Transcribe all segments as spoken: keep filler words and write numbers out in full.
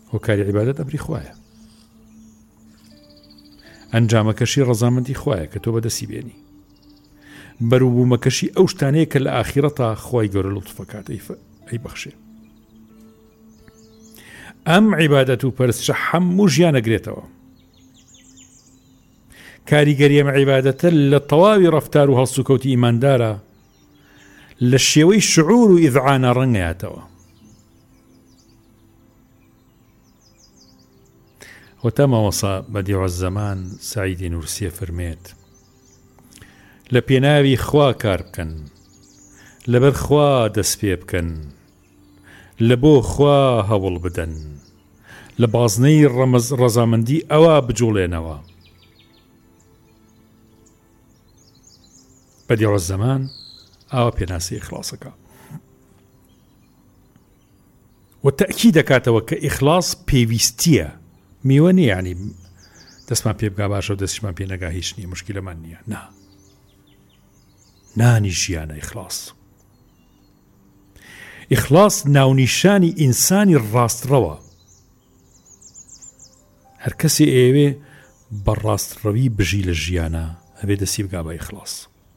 هۆکاری عیبادەت ئەمری خوایە، ئەنجامەکەشی ڕەزامەندی خوایە کە تۆ بەدەستی بێنی، بەرووبوومەکەشی ئەو شتانەیە کە لە ئاخیرەتا خوای گەورە لوتفەکات ئەی بەخشێ. ئەم عیبادەت و پەرستشە هەموو ژیان ئەگرێتەوە. کاریگەری ئەم عیبادەتە لە تەواوی ڕەفتار و هەڵس و کەوتی ئیماندارە لە شێوەی شعور و ئیذعانە ڕەنگەیاتەوە. وەتا مەوەسا بەدیع الزەمان سعیدی نورسیە فەرمێت لە پێناوی خوا کار بکەن، لەبەر خوا دەست پێ بکەن، لە بۆ خوا هەوڵ بدەن، لە بازنەی ڕەزامەندی ئەوە بجوڵێنەوە. بەدیع الزەمان ئاوا پێناسی ئیخلاسەکە و تەئکید دەکاتەوە کە ئیخلاس پێویستیە، میوە نییە، یعنی دەستمان پێ بگا باشە و دەستیمان پێ نەگا هیچ نییە، مشکلەمان نییە. نا نانی ژیانە ئیخلاس. ئیخلاس ناونیشانی ئینسانی ڕاستڕەوە. هەر کەسێ ئێوێ بە ڕاستڕەوی بژی لە ژیانە هەبێ دەستی بگا بە ئیخلاس.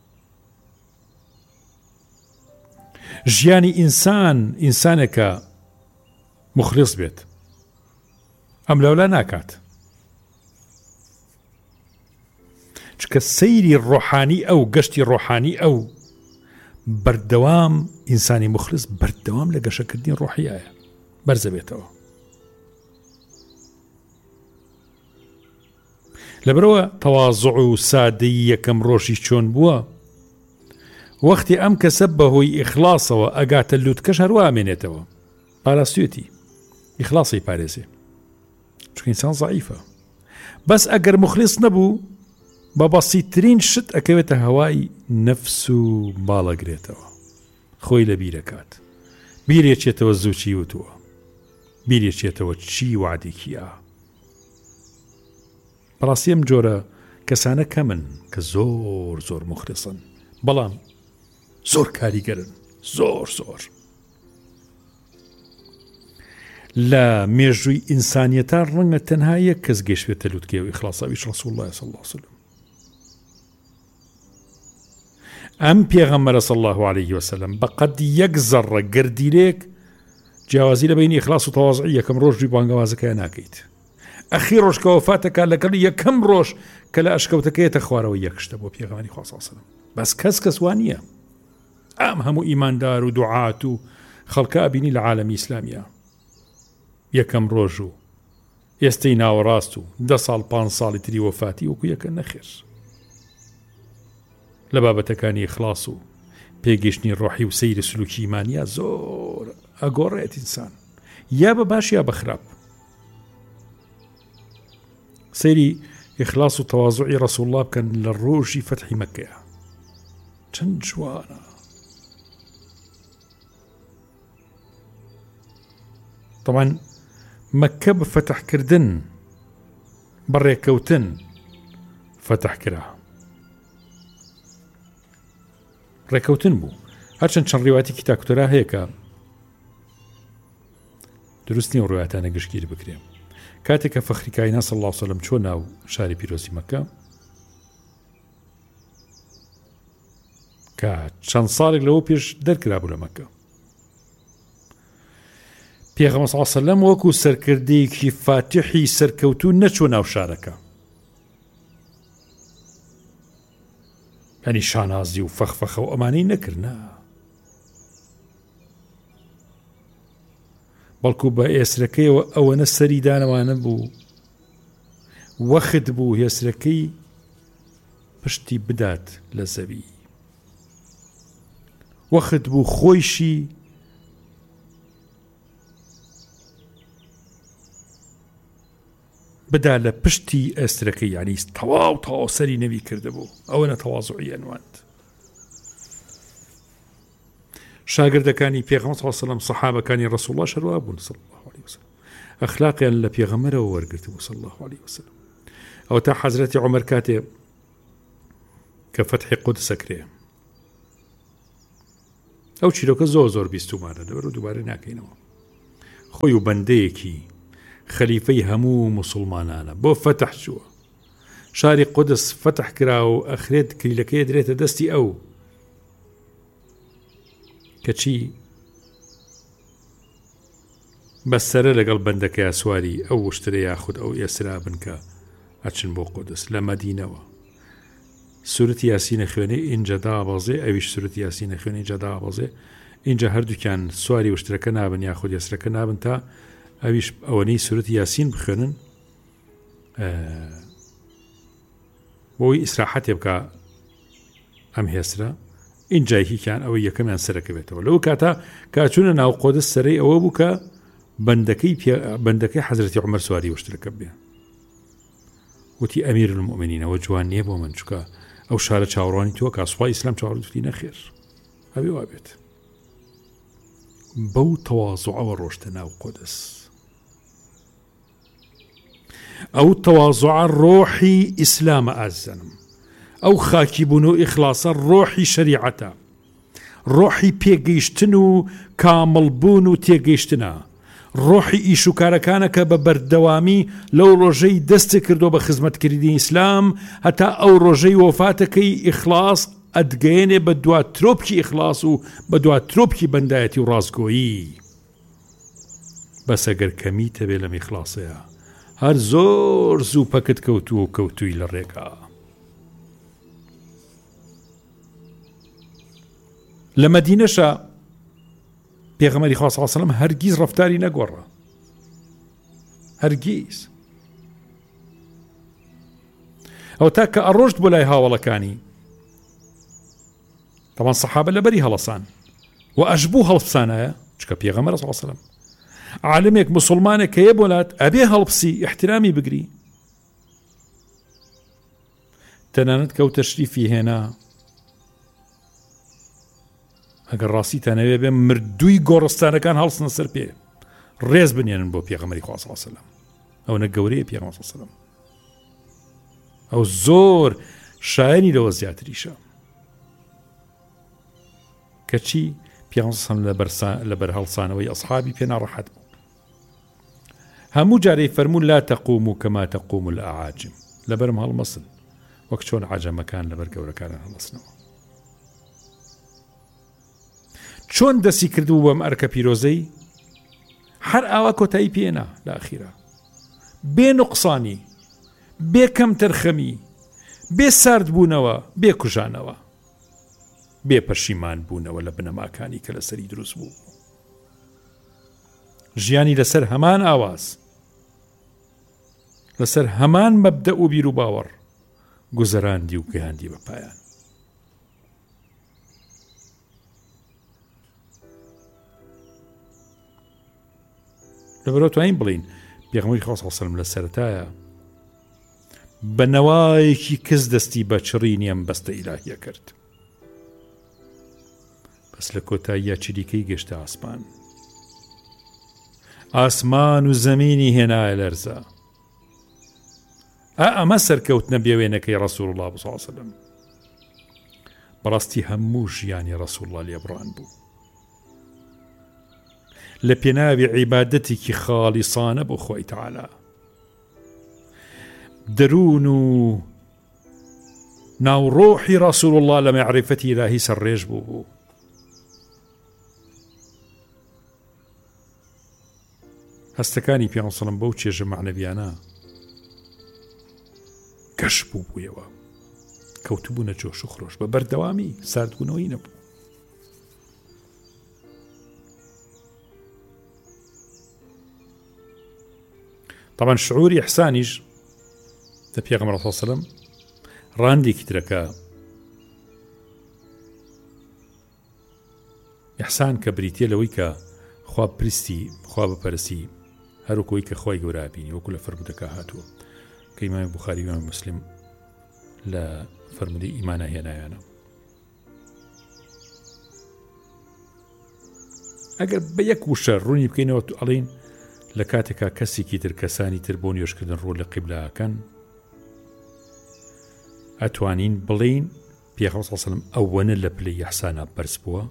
ژیانی ئینسان ئینسانێکە مخلص بێت، ئەم لەولا ناکات، چکە سەیری ڕۆحانی ئەو گەشتی ڕۆحانی ئەو بەردەوام ئینسانی مخلص بەردەوام لە گەشەکردنی ڕۆحیایە بەرزە بێتەوە. لەبەرەوە تەواضع و سادەیی یەکەم ڕۆژی چۆن بووە، وەختی ئەم کەسە بەهۆی ئیخلاسەوە ئەگاتە لووتکەش هەروە ئامێنێتەوە. پاراستوێتی ئیخلاسی پارێزێ، چونکە ئینسان زەعیفە. بەس ئەگەر مخلص نەبوو بە بەسیترین شت ئەکەوێتە هەوای نەفس و باڵەگرێتەوە، خۆی لە بیرەکات، بیرێچێتەوە زوو چی وتووە، بیرێچێتەوە چی وعدێکیە. بەڕاستی ئەم جۆرە کەسانە کەمن کە زۆر زۆر مخلصن، بەڵام زۆر کاریگەرن، زۆر زۆر. لە مێژووی ئینسانیەتان ڕەنگە تەنها یەک کەس گەیشتێتە لووتکێ و ئیخلاساویش ڕەسوول الله صلی الله علیه وسلم. ئەم پێغەمبەرە صلی الله علیه وسلم بەقەد یەک زەڕە گردیرێک جیاوازی لە بینی ئیخلاس و تەواضع یەکەم ڕۆژی بانگەوازەکەیان ناکەیت. ئەخی ڕۆژ کە وەفاتەکە لەگەڵ یەکەم ڕۆژ کە لە ئەشکەوتەکەیەتە خوارەوە یەکشتە بۆ پێغەمبەری خوا صلی الله علیه وسلم. بەس کەس کەس وان نییە. ئەم هەموو ئیماندار و دوعات و خەڵکە بینی لە عالەمی ئیسلامیە یەکەم ڕۆژ و ئێستەی ناوەڕاست و دە ساڵ پانز ساڵی تری وەفاتی وەکو یەکە نەخێر. لە بابەتەکانی ئیخلاس و پێگەشتنی ڕۆحی و سەیری سلوکی ئیمانیە زۆر ئەگۆڕێت ئینسان، یا بە باش یا بە خراپ. سەیری ئیخلاس و تەواضعی ڕەسوول الله بکەن لە ڕۆژی فەتحی مەککەیە، چەند جوانە. طبعا مەککە بە فەتحکردن بەڕێکەوتن فەتح کرا، ڕێکەوتن بوو. هەرچەند چەند ڕێواتی کتاکوتەرا هەیە کە دروست نییە ڕێواتانە گشتگیر بکرێن. کاتێک کە فەخری کاینات صلی الله علیه وسلم چۆ ناو شاری پیرۆزی مەککە کە چەند ساڵێک لەوە پێش دەرکرا بوو لە مەککە، پێغەمبەر صلی الله علیه وسلم وەکو سەرکردەیەکی فاتحی سەرکەوتوو نەچوە ناو شارەکە، یعنی شانازی و فەخفەخە و ئەمانەی نەکردنا، بەڵکو بە ئێسرەکەیەوە ئەوەنە سەری دانەوانە بوو، وەخت بوو هێسرەکەی پشتی بدات لە زەوی، وەخت بوو خۆیشی بدا لە پشتی ئێسترەکەی، یعنی تەواو تەواو سەری نەوی کردبوو. ئەوەنە تەواضعی ئەنواند. شاگردەکانی پێغەمبەر صلی الله علیه وسلم سەحابەکانی ڕەسوول الله شەروە بوون صلی الله علیه وسلم، ئەخلاقیان لە پێغەمبەرەوە وەرگرتبوو صلی الله علیه وسلم. ئەو تا حەزرەتی عومەر کاتێ کە فەتحی قودس ئەکرێ، ئەو چیرۆکە زۆر زۆر بیستومانە، لەبەرەوە دووبارە ناکەینەوە. خۆی و بەندەیەکی خەلیفەی هەموو موسڵمانانە بۆ فەتح چووە شاری قودس فەتح کرا و ئەخرێت کلیلەکەی درێتە دەستی ئەو کەچی بەسەرە لەگەڵ بەندەکەی سواری ئەو وشترە یاخود ئەو ئێسرا بن کە ئەچن بۆ قودس لە مەدینەوە سورەتی یاسینە خوێنەی ئینجا دابەزێ ئەویش سورەتی یاسینە خوێنەی ئینجا دابەزێ اینجا هەردووکیان سواری وشترەکە نابن یاخود ئێسرەکە نابن تا ئەویش ئەوەنەی سورەتی یاسین بخوێنن بۆی ئیسراحەتێ بکە ئەم هێسرە ئینجایکیان ئەوەی یەکەمیان سەرەکە بێتەوە لەو کاتە کاچوونە ناو قودس سەرەی ئەوە بوو کە بەندەکەی بەندەکەی حەزرەتی عومەر سواری وشترەکە بێ وتی ئەمیر المؤمنینەوە جوان نییە بۆ من چووکە ئەو شارە چاوەڕوانی تۆ کە سوپای ئیسلام چاوەڕوانی نەخێر ئەوێ وا بێت بەو تەوازوعەوە ڕۆشتە ناو قودس ئەو تەوازوعە ڕۆحی ئیسلامە ئازیزانم ئەو خاکی بوون و ئیخلاسە ڕۆحی شەریعەتە ڕۆحی پێگەیشتن و کامڵبوون و تێگەیشتنە ڕۆحی ئیش و کارەکانە کە بە بەردەوامی لەو ڕۆژەی دەستی کردو بە خزمەتکردنی ئیسلام هەتا ئەو ڕۆژەی وەفاتەکەی ئیخلاس ئەدگەێنێ بە دوا ترۆپکی ئیخلاس و بە دوا ترۆپکی بەندایەتی و ڕاستگۆیی بەس ئەگەر کەمیتە بێ لەم ئیخلاسەیە هەر زۆر زوو پەکت کەوتووە و کەوتووی لە ڕێگا لە مەدینەشە پێغەمبەری خوا صلی الله علیه و سلم هەرگیز ڕەفتاری نەگۆڕا هەرگیز ئەو تا کە ئەڕۆشت بۆ لای هاوڵەکانی طبعا سەحابە لەبەری هەڵەسان و ئەشبوو هەڵپسانایە چکە پێغەمبەر صلی الله علیه و سلم عالمێک موسڵمانێک کە یە بۆلات ئەبێ هەڵپسی احترامی بگری تەنانەت کەوتە تەشریفی هێنا ئەگەر ڕاستیتانەوێ بێ مردووی گۆڕستانەکان هەڵسنە سەر پێ ڕێز بنێنن بۆ پێغەمبەری خوا صلی الله علیه و سلم ئەوە گەورەیە پێغەمبەر صلی الله علیه و سلم ئەو زۆر شایەنی لەوە زیاتریشە کەچی پێغەمبەر صلی الله علیه و سلم لەبەر هەڵسانەوەی ئەصحابی پێ ناڕەحەت بوو هەموو جارەی فەرموو لا تەقوموا كما تقوم الأعاجم لەبەرم هەڵمەسن وەک چۆن عەجەمەکان لەبەر گەورەکانان هەڵەسنەوە چۆن دەستی کردبوو بەم ئەرکە پیرۆزەی هەر ئاوا کۆتایی پێنا لە ئەخیرا بێ نوقسانی بێ کەم تەرخەمی بێ سارد بوونەوە بێ کوژانەوە بێ پەشیمان بوونەوە لە بنەماکانی کە لەسەری دروست بوو ژیانی لەسەر هەمان ئاواز لەسەر هەمان مەبدە و بیر و باوەڕ گوزەراندی و گەیاندی بە پایان لەبەرەوە توانین بڵین پێغەمبەری خوا صلی الله علیه و سلم لە سەرەتایە بە نەوایەکی کەس دەستی بە چڕینی ئەم بەستە ئیلاهیە کرد بەس لە کۆتاییە چریکەی گەشتە ئاسمان ئاسمان و زەمینی هێنایە لەرزە ئا ئەمە سەرکەوتنە بێوێنەکەی ڕەسوول الله صلی الله علیه و سلم بەڕاستی هەموو ژیانی ڕەسوول الله لێبڕان بوو لە پێناوی عیبادەتێکی خاڵیسانە بۆ خۆی تەعالا دەروون و ناوڕۆحی ڕەسوول الله لە مەعرفەتی ئیلاهی سەرڕێژ بوو بوو هەستەکانی پێغەمبەر صلی الله علیه و سلم بەو چێژە معنەویانە گەش بوو بوویەوە کەوتبوونە جۆش و خڕۆش بە بەردەوامی ساردبوونەوەی نەبوو طبعا شعوری إحسانیش لە پێغەمبەر صلی الله علیه و سلم ڕاندێکی ترەکە ئیحسان کە بریتیە لەوەی کە خوا پرستی خوا بپەرستی هەروکۆی کە خۆی گەورە بینی وەکو لە فەرمودەکە هاتووە کە ئیمامی بوخاری و ئیمامی مسلم لە فەرمودەی ئیمانە هێنایانە ئەگەر بە یەک وشە ڕوونی بکەینەوە ئەڵێن لە کاتێکا کەسێکی تر کەسانی تر بۆ نوێژکردن ڕوو لە قیبلاکەن ئەتوانین بڵین پێغەمبەر صلی الله علیه و سلم ئەوەنە لە پلەی ئیحسانە بەرز بووە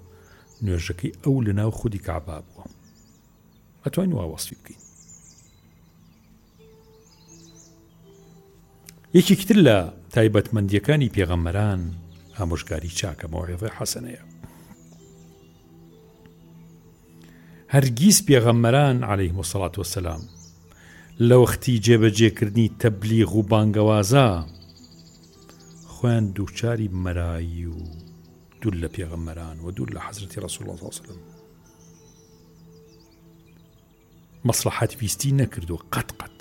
نوێژەکەی ئەو لەناو خودی کەعبا بووە ئەتوانین وا وەسفی بکەین یەکێکتر لە تایبەتمەندیەکانی پێغەمبەران ئامۆژگاری چاکە مەوعیزەی حەسەنەیە. هەرگیز پێغەمبەران عەلەیهیمو سەڵات وەسەلام لە وەختی جێبەجێکردنی تەبلیغ و بانگەوازە خۆیان دووچاری مەرایی و دوور لە پێغەمبەران و دوور لە حەزرەتی ڕەسوڵ الله صلی الله علیه وسلم مەسلحەت ویستی نەکردو قەت قەت.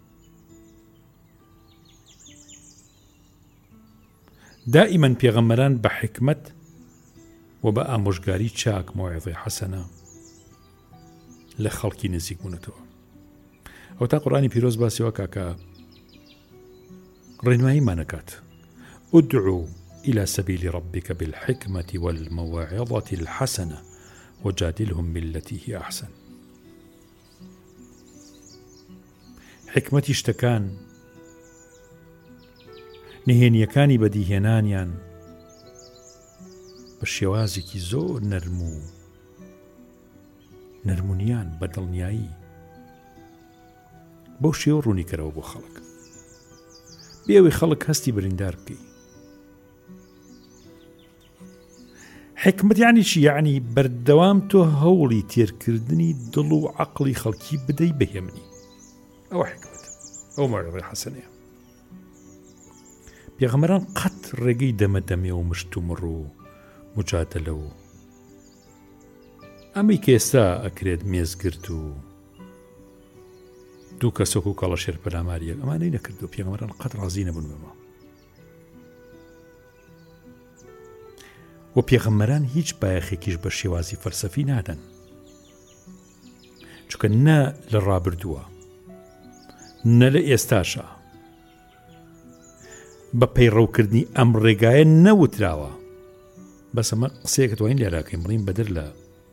دائما پێغەمبەران بە حکمت و بە ئامۆژگاری چاک مەوعیزەی حەسەنە لە خەڵکی نزیک بوونەتەوە. ئەو تا قورئانی پیرۆز باسیەوە کاکە ڕێنماییمان ئەکات ادعو إلى سبيل ربك بالحكمة والموعظة الحسنة وجادلهم بالتي هي أحسن. حكمتي اشتكان نهێنیەکانی بەدیهێنانیان بە شێوازێکی زۆر نەرم و نەرمونیان بە دڵنیایی بەو شێوە ڕوونی کەرەوە بۆ خەڵک بێوەی خەڵک هەستی بریندار بکەی. حکمت یعنی چی؟ یعنی بەردەوام تۆ هەوڵی تێرکردنی دڵ و عەقڵی خەڵکی بدەی بەهێمنی. ئەوە حکمت، ئەو مەوعیزەی حەسەنەیە. پێغەمبەران قەت ڕێگەی دەمەدەمێ و مشت و مڕ و مجادلە و ئەمەی کە ئێستا ئەکرێت مێزگرت و دوو کەسۆک و کاڵە شێر پەلاماریە ئەمانەی نەکردو. پێغەمبەران قەت ڕازی نەبوون بەمە. و پێغەمبەران هیچ بایەخێکیش بە شێوازی فەلسەفی نادەن، چونکە نە لە ڕابردووە نە لە ئێستاشە بە پەیڕەوکردنی ئەم ڕێگایە نەوتراوە. بەس ئەمە قسەیەکە توانین لێراکەین بڵین بەدر لە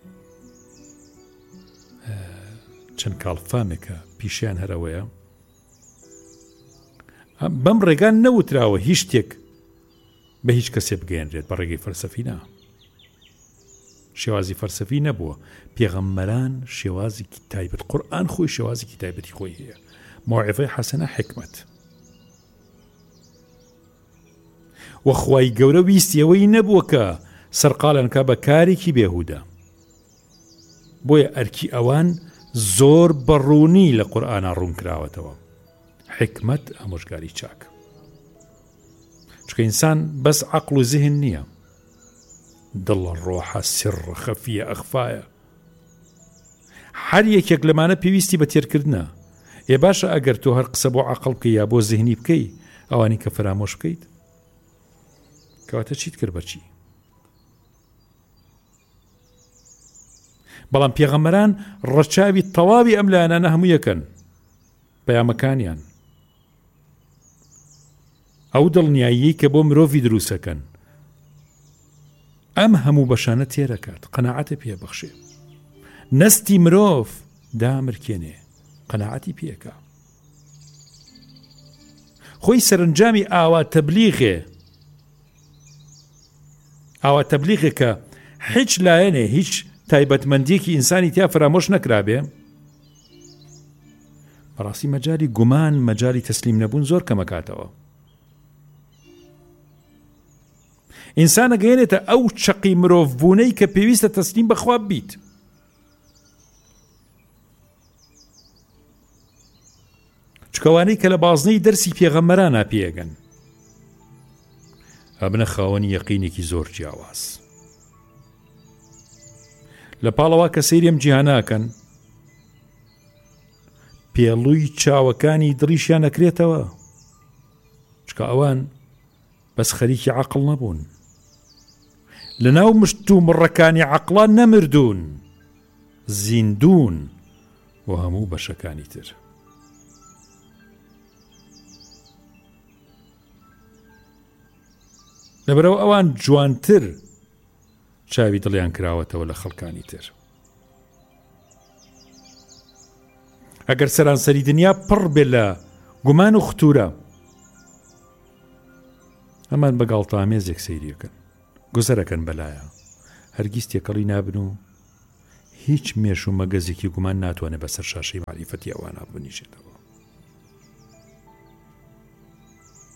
چەند کاڵفامێکە پیشیان هەرەوەیە بەم ڕێگان نەوتراوە هیچ شتێک بە هیچ کەسێ بگەێنرێت بە ڕێگەی فەلسەفی نا. شێوازی فەلسەفی نەبووە. پێغەمبەران شێوازێکی تایبەت، قورئان خۆی شێوازێکی تایبەتی خۆی هەیە. مەوعیزەی حەسەنە حکمت. وەخوای گەورە ویستی ئەوەی نەبووە کە سەرقاڵن کا بە کارێکی بێهوودە. بۆیە ئەرکی ئەوان زۆر بەڕوونی لە قورئانە ڕوون کراوەتەوە. حکمت ئامۆژگاری چاک. چونکە ئینسان بەس عەقڵ و زیهن نییە، دڵە، ڕۆحە، سڕە، خەفیە، ئەخفایە. هەر یەکێک لەمانە پێویستی بە تێرکردنە. ئێ باشە ئەگەر تۆ هەر قسە بۆ عەقڵ بکەی یا بۆ زیهنی بکەی ئەوانی کە فرامۆش بکەیت کەواتە چیت کرد بەچی؟ بەڵام پێغەمبەران ڕەچاوی تەواوی ئەم لایەنانە هەموو یەکەن پەیامەکانیان. ئەو دڵنیایی کە بۆ مرۆڤی دروستەکەن ئەم هەموو بەشانە تێرەکات، قەناعەتە پێبەخشێ، نەستی مرۆڤ دامرکێنێ، قەناعەتی پێکە. خۆی سەرنجامی ئاوا تەبلیغێ، ئاوا تەبلیغێ کە هیچ لایەنێ هیچ تایبەتمەندیەکی ئینسانی تیا فرامۆش نەکرابێ، بەڕاستی مەجای گومان، مەجای تەسلیم نەبوون زۆر کەمەکاتەوە. ئینسان ئەگەیەنێتە ئەو چەقی مرۆڤ بوونەی کە پێویستە تەسلیم بەخوا بیت. چکەوانەی کە لە بازنەی دەرسی پێغەمبەرانە پێگەن ئەبنە خاوەنی یەقینێکی زۆر جیاواز. لە پاڵەوە کە سەیرێم جیهاناکەن پێڵووی چاوەکانی دڕیشیان نەکرێتەوە، چکە ئەوان بەس خەریکی عەقڵ نەبوون، لە ناو مشت و مڕەکانی عەقڵان نەمردوون، زیندوون و هەموو بەشەکانی تر. لەبەرەوە ئەوان جوانتر چاوی دڵیان کراوەتەوە لە خەڵکانی تر. ئەگەر سەرانسەری دنیا پڕ بێ لە گومان و ختورە، ئەمان بە گاڵتەئامێزێک سەیریەکەن، گوزەرەکەن بەلایە، هەرگیز تێکەڵی نابن و هیچ مێش و مەگەزێکی گومان ناتوانێت بەسەر شاشەی معریفەتی ئەوانە بنیشێتەوە.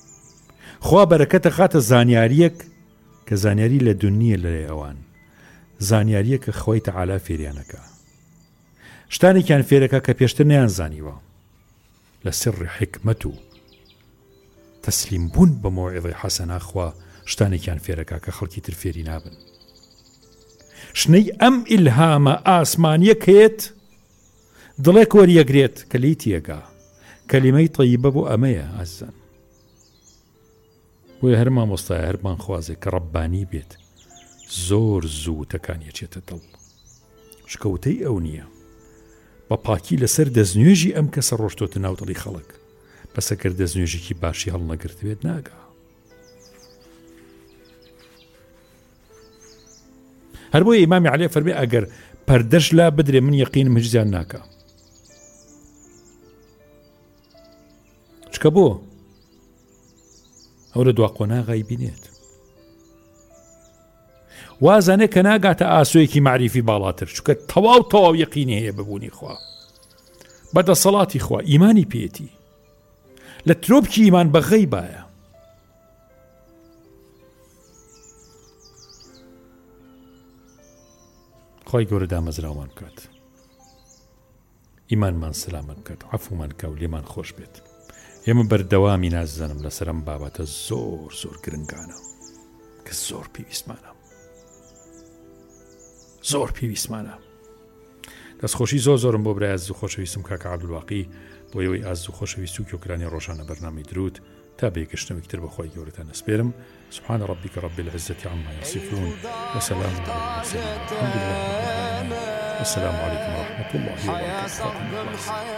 خوا بەرەکەتە خاتە زانیاریەک کە زانیاری لە دونیە لە ئەوان زانیاریە کە خۆی تەعالا فێریانەکە شتانێکیان فێرەکە کە پێشتر نەیان زانیوە لە سڕی حکمەت و تەسلیم بوون بە مۆعیزەی حەسەنە خوا شتانێکیان فێرەکە کە خەڵکی تر فێری نابن شنەی ئەم ئیلهامە ئاسمانیەک هەیەت دڵێک وەریەگرێت کە لی تێگا کەلیمەی تەیبە بۆ ئەمەیە ئازیزان بۆیە هەر مامۆستایە هەرمان خوازێک کە ڕەبانی بێت زۆر زوو تەکانیەچێتە دڵ شکەوتەی ئەو نییە بە پاکی لەسەر دەستنوێژی ئەم کەسە ڕۆشتۆتە ناو دڵی خەڵک بەسەکرد دەستنوێژێکی باشی هەڵنەگرتوێت ناگا هەر بۆیە ئیمامی عەلی فەرمێ ئەگەر پەردەش لا بدرێ من یەقینم هیچ زیان ناکا چکە بۆ ئەو لە دوا قۆناغای بینێت وازانێ کە ناگاتە ئاسۆیەکی معریفی باڵاتر چکە تەواو تەواو یەقینی هەیە ببوونی خوا بەدەسەڵاتی خوا ئیمانی پێێتی لە ترۆبکی ئیمان بە غەیبایە خۆی گەورە دامەزراومان بکات ئیمانمان سەلامەت بکات عەفومان کە و لێمان خۆش بێت ئێمە بەردەوامی نازانم لەسەرم بابەتە زۆر زۆر گرنگانە کە زۆر پێویستمانە زۆر پێویستمانە دەستخۆشی زۆر زۆرم بۆ برای ئاز و خۆشەویستم کاکە عەبدولواقی بۆ ئەوەی ئاز و خۆشەویست و کۆکرانی ڕۆژانە بەرنامەی درود تا بێگەشتنەوەی تر بەخۆی گەورەتان نەسپێرم سبحان ربك رب العزة عما يصفون وسلام على المرسلين والحمد لله رب العالمين والسلام عليكم ورحمة الله وبركاته.